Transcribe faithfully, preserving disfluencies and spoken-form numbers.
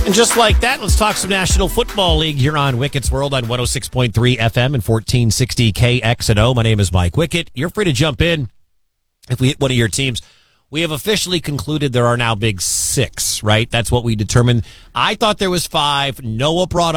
And just like that, let's talk some National Football League here on Wickett's World on one oh six point three F M and fourteen sixty K X N O. My name is Mike Wickett. You're free to jump in if we hit one of your teams. We have officially concluded there are now big six, right? That's what we determined. I thought there was five. Noah brought